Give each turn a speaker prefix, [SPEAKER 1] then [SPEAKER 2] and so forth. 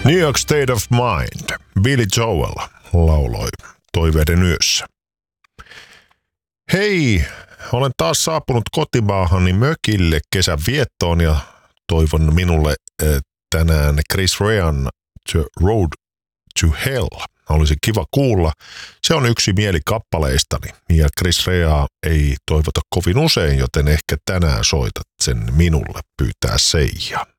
[SPEAKER 1] New York State of Mind. Billy Joel lauloi Toiveiden yössä. Hei, olen taas saapunut kotimaahani mökille kesän viettoon ja toivon minulle tänään Chris Rean The Road to Hell. Olisi kiva kuulla. Se on yksi mielikappaleistani ja Chris Rea ei toivota kovin usein, joten ehkä tänään soitat sen minulle, pyytää Seija.